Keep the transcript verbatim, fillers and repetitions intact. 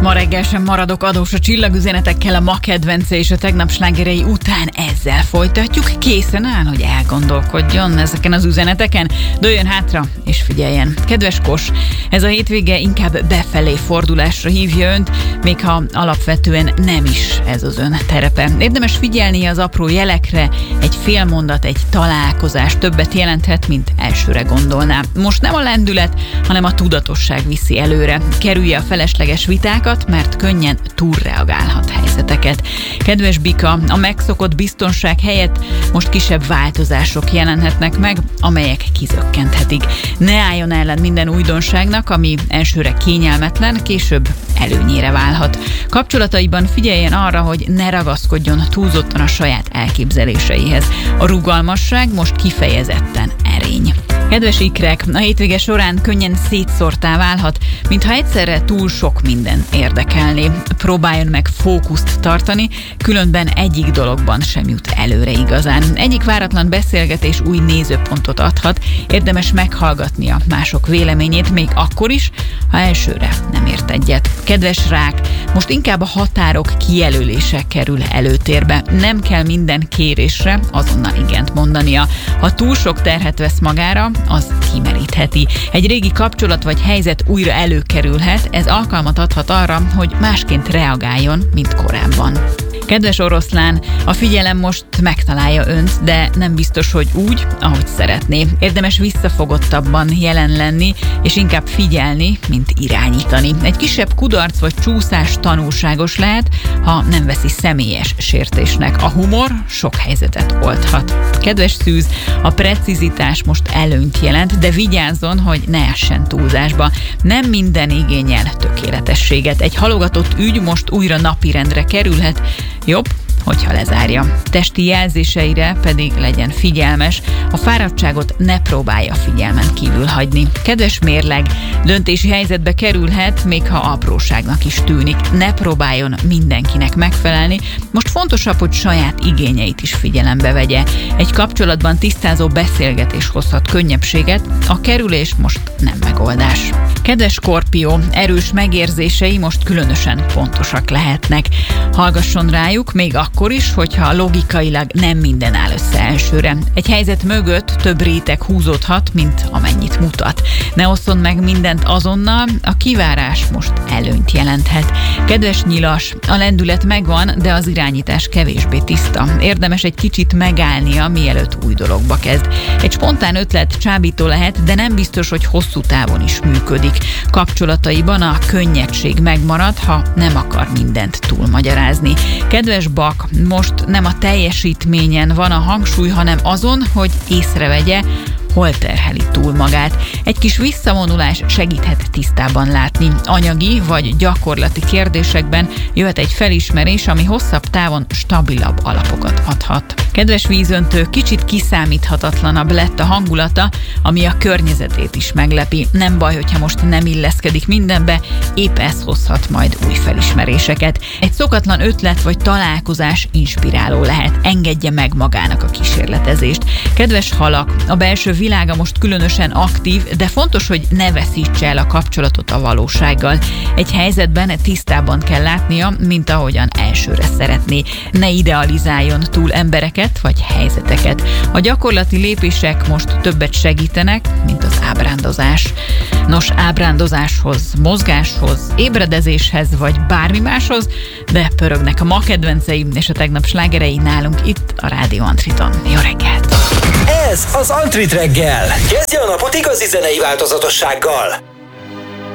Ma reggel sem maradok adós a csillagüzenetekkel, a ma kedvence és a tegnap slágerei után ezzel folytatjuk. Készen áll, hogy elgondolkodjon ezeken az üzeneteken? Dőljön hátra és figyeljen. Kedves Kos, ez a hétvége inkább befelé fordulásra hívja önt, még ha alapvetően nem is ez az ön terepe. Érdemes figyelni az apró jelekre, egy fél mondat, egy találkozás többet jelenthet, mint elsőre gondolná. Most nem a lendület, hanem a tudatosság viszi előre. Kerülje a felesleges vitákat, mert könnyen túlreagálhat helyzeteket. Kedves Bika, a megszokott biztonság helyett most kisebb változások jelenhetnek meg, amelyek kizökkenthetik. Ne álljon ellen minden újdonságnak, ami elsőre kényelmetlen, később előnyére válhat. Kapcsolataiban figyeljen arra, hogy ne ragaszkodjon túlzottan a saját elképzeléseihez. A rugalmasság most kifejezetten erény. Kedves ikrek, a hétvége során könnyen szétszórtá válhat, mintha egyszerre túl sok minden érdekelné. Próbáljon meg fókuszt tartani, különben egyik dologban sem jut előre igazán. Egyik váratlan beszélgetés új nézőpontot adhat, érdemes meghallgatnia mások véleményét, még akkor is, ha elsőre nem ért egyet. Kedves Rák, most inkább a határok kijelölése kerül előtérbe. Nem kell minden kérésre azonnal igent mondania. Ha túl sok terhet vesz magára, az kimerítheti. Egy régi kapcsolat vagy helyzet újra előkerülhet, ez alkalmat adhat arra, hogy másként reagáljon, mint korábban. Kedves Oroszlán, a figyelem most megtalálja önt, de nem biztos, hogy úgy, ahogy szeretné. Érdemes visszafogottabban jelen lenni, és inkább figyelni, mint irányítani. Egy kisebb kudarc vagy csúszás tanulságos lehet, ha nem veszi személyes sértésnek. A humor sok helyzetet oldhat. Kedves Szűz, a precizitás most előnyt jelent, de vigyázzon, hogy ne essen túlzásba. Nem minden igényel tökéletességet. Egy halogatott ügy most újra napirendre kerülhet, jobb, hogyha lezárja. Testi jelzéseire pedig legyen figyelmes, a fáradtságot ne próbálja figyelmen kívül hagyni. Kedves Mérleg, döntési helyzetbe kerülhet, még ha apróságnak is tűnik. Ne próbáljon mindenkinek megfelelni, most fontosabb, hogy saját igényeit is figyelembe vegye. Egy kapcsolatban tisztázó beszélgetés hozhat könnyebbséget, a kerülés most nem megoldás. Kedves Skorpió, erős megérzései most különösen fontosak lehetnek. Hallgasson rájuk, még akkor is, hogyha logikailag nem minden áll össze elsőre. Egy helyzet mögött több réteg húzódhat, mint amennyit mutat. Ne osszon meg mindent azonnal, a kivárás most előnyt jelenthet. Kedves Nyilas, a lendület megvan, de az irányítás kevésbé tiszta. Érdemes egy kicsit megállnia, mielőtt új dologba kezd. Egy spontán ötlet csábító lehet, de nem biztos, hogy hosszú távon is működik. Kapcsolataiban a könnyedség megmarad, ha nem akar mindent túlmagyarázni. Kedves Bak, most nem a teljesítményen van a hangsúly, hanem azon, hogy észrevegye, hol terheli túl magát. Egy kis visszavonulás segíthet tisztában látni. Anyagi vagy gyakorlati kérdésekben jöhet egy felismerés, ami hosszabb távon stabilabb alapokat adhat. Kedves vízöntő, kicsit kiszámíthatatlanabb lett a hangulata, ami a környezetét is meglepi. Nem baj, hogyha most nem illeszkedik mindenbe, épp ez hozhat majd új felismeréseket. Egy szokatlan ötlet vagy találkozás inspiráló lehet. Engedje meg magának a kísérletezést. Kedves halak, a belső világa most különösen aktív, de fontos, hogy ne veszítse el a kapcsolatot a valósággal. Egy helyzetben tisztában kell látnia, mint ahogyan elsőre szeretné. Ne idealizáljon túl embereket vagy helyzeteket. A gyakorlati lépések most többet segítenek, mint az ábrándozás. Nos, ábrándozáshoz, mozgáshoz, ébredezéshez vagy bármi máshoz, de pörögnek a ma kedvencei és a tegnap slágerei nálunk itt a Rádió Antriton. Jó reggelt! Ez az Antrit reggel. Kezdje a napot igazi zenei változatossággal.